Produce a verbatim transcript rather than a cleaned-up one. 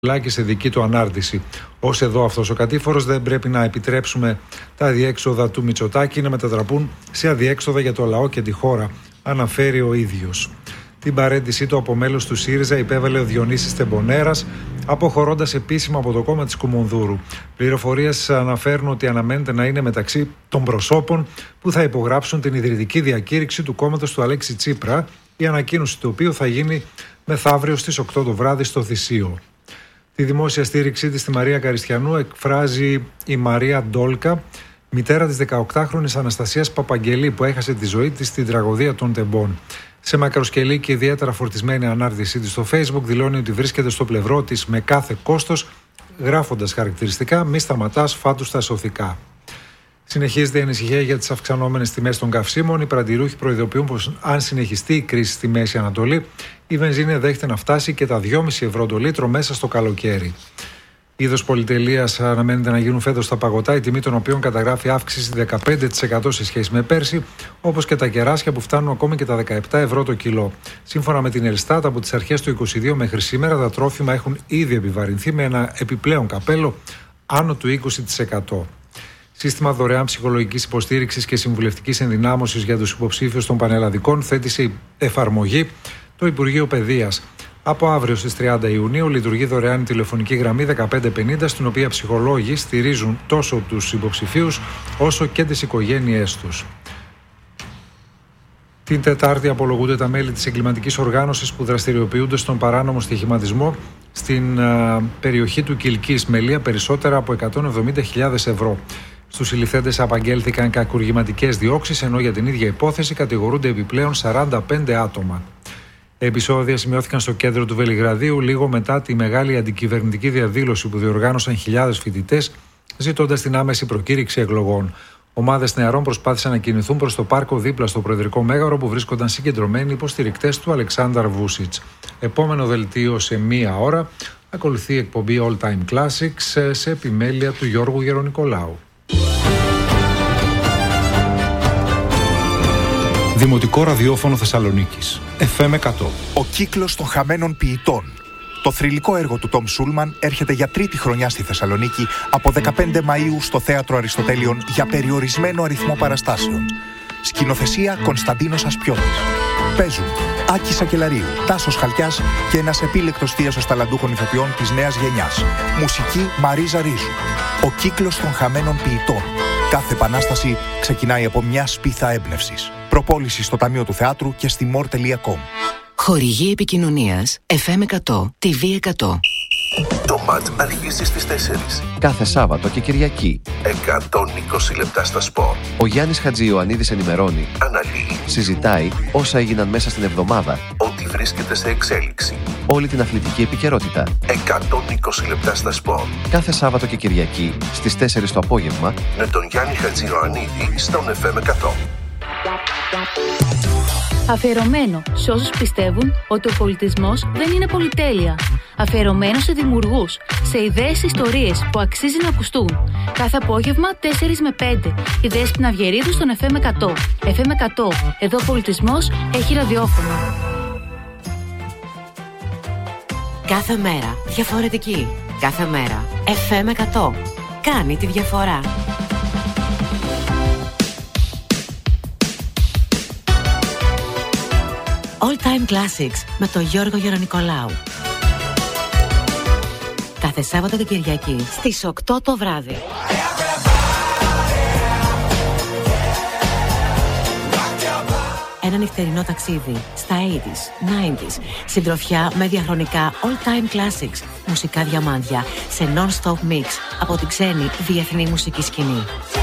Λάκη σε δική του ανάρτηση. Ως εδώ αυτός ο κατήφορος, δεν πρέπει να επιτρέψουμε τα αδιέξοδα του Μητσοτάκη να μετατραπούν σε αδιέξοδα για το λαό και τη χώρα, αναφέρει ο ίδιος. Την παρέντησή του από μέλος του ΣΥΡΙΖΑ υπέβαλε ο Διονύσης Τεμπονέρας, αποχωρώντας επίσημα από το κόμμα της Κουμουνδούρου. Πληροφορίες αναφέρουν ότι αναμένεται να είναι μεταξύ των προσώπων που θα υπογράψουν την ιδρυτική διακήρυξη του κόμματος του Αλέξη Τσίπρα, η ανακοίνωση του οποίου θα γίνει μεθαύριο στις οκτώ το βράδυ στο Θησίο. Τη δημόσια στήριξή της στη Μαρία Καριστιανού εκφράζει η Μαρία Ντόλκα, μητέρα της δεκαοκτάχρονης Αναστασίας Παπαγγελή, που έχασε τη ζωή της στην τραγωδία των Τεμπών. Σε μακροσκελή και ιδιαίτερα φορτισμένη ανάρτησή της στο Facebook, δηλώνει ότι βρίσκεται στο πλευρό της με κάθε κόστος, γράφοντας χαρακτηριστικά «Μη σταματάς, φάτου στα σωθικά». Συνεχίζεται η ανησυχία για τις αυξανόμενες τιμές των καυσίμων. Οι παρατηρούχοι προειδοποιούν πως αν συνεχιστεί η κρίση στη Μέση Ανατολή, η βενζίνη δέχεται να φτάσει και τα δυόμισι ευρώ το λίτρο μέσα στο καλοκαίρι. Είδος πολυτελείας αναμένεται να γίνουν φέτος τα παγωτά, η τιμή των οποίων καταγράφει αύξηση δεκαπέντε τοις εκατό σε σχέση με πέρσι, όπως και τα κεράσια που φτάνουν ακόμη και τα δεκαεπτά ευρώ το κιλό. Σύμφωνα με την Ελστάτ, από τις αρχές του είκοσι δύο μέχρι σήμερα, τα τρόφιμα έχουν ήδη επιβαρυνθεί με ένα επιπλέον καπέλο άνω του είκοσι τοις εκατό. Σύστημα δωρεάν ψυχολογικής υποστήριξης και συμβουλευτικής ενδυνάμωσης για τους υποψήφιους των πανελλαδικών θέτει σε εφαρμογή το Υπουργείο Παιδείας. Από αύριο στις τριάντα Ιουνίου λειτουργεί δωρεάν η τηλεφωνική γραμμή δεκαπέντε πενήντα, στην οποία ψυχολόγοι στηρίζουν τόσο τους υποψηφίους όσο και τις οικογένειές τους. Την Τετάρτη απολογούνται τα μέλη της εγκληματικής οργάνωσης που δραστηριοποιούνται στον παράνομο στοιχηματισμό στην α, περιοχή του Κιλκής, μελία περισσότερα από εκατόν εβδομήντα χιλιάδες ευρώ. Στους συλληφθέντες απαγγέλθηκαν κακουργηματικές διώξεις, ενώ για την ίδια υπόθεση κατηγορούνται επιπλέον σαράντα πέντε άτομα. Επεισόδια σημειώθηκαν στο κέντρο του Βελιγραδίου λίγο μετά τη μεγάλη αντικυβερνητική διαδήλωση που διοργάνωσαν χιλιάδες φοιτητές, ζητώντας την άμεση προκήρυξη εκλογών. Ομάδες νεαρών προσπάθησαν να κινηθούν προς το πάρκο δίπλα στο Προεδρικό Μέγαρο, που βρίσκονταν συγκεντρωμένοι υποστηρικτές του Αλεξάνδρ Βούσιτς. Επόμενο δελτίο σε μία ώρα. Ακολουθεί η εκπομπή All Time Classics σε επιμέλεια του Γιώργου Γερονικολάου. Δημοτικό ραδιόφωνο Θεσσαλονίκης, εφ εμ εκατό. Ο κύκλος των χαμένων ποιητών. Το θρυλικό έργο του Τόμ Σούλμαν έρχεται για τρίτη χρονιά στη Θεσσαλονίκη από δεκαπέντε Μαΐου στο Θέατρο Αριστοτέλειων για περιορισμένο αριθμό παραστάσεων. Σκηνοθεσία Κωνσταντίνος Ασπιώτης. Παίζουν Άκη Σακελαρίου, Τάσος Χαλκιάς και ένας επίλεκτος θίασος ταλαντούχων ηθοποιών της νέας γενιάς. Μουσική Μαρίζα Ρίζου. Ο κύκλος των χαμένων ποιητών. Κάθε επανάσταση ξεκινάει από μια σπίθα έμπνευσης. Προπόληση στο Ταμείο του Θεάτρου και στη μορ τελεία κομ. Χορηγή επικοινωνίας εφ εμ εκατό, τι βι εκατό. Το μάτς αρχίζει στις τέσσερις. Κάθε Σάββατο και Κυριακή. εκατόν είκοσι λεπτά στα σπορ. Ο Γιάννης Χατζιωαννίδης ενημερώνει, αναλύει, συζητάει όσα έγιναν μέσα στην εβδομάδα, ό,τι βρίσκεται σε εξέλιξη, όλη την αθλητική επικαιρότητα. εκατόν είκοσι λεπτά στα σπορ. Κάθε Σάββατο και Κυριακή στις τέσσερις το απόγευμα με τον Γιάννη Χατζιωαννίδη στον εφ εμ εκατό. Αφιερωμένο σε όσους πιστεύουν ότι ο πολιτισμός δεν είναι πολυτέλεια. Αφιερωμένο σε δημιουργούς, σε ιδέες, ιστορίες που αξίζει να ακουστούν. Κάθε απόγευμα τέσσερις με πέντε. Η Δέσποινα Αυγερίδου στον εφ εμ εκατό. εφ εμ εκατό. Εδώ ο πολιτισμός έχει ραδιόφωνο. Κάθε μέρα διαφορετική. Κάθε μέρα εφ εμ εκατό. Κάνει τη διαφορά. All Time Classics με τον Γιώργο Γερονικολάου. Κάθε Σάββατο και Κυριακή στις οκτώ το βράδυ. Ένα νυχτερινό ταξίδι στα ογδόντα, ενενήντα, συντροφιά με διαχρονικά All Time Classics, μουσικά διαμάντια σε non-stop mix από την ξένη διεθνή μουσική σκηνή.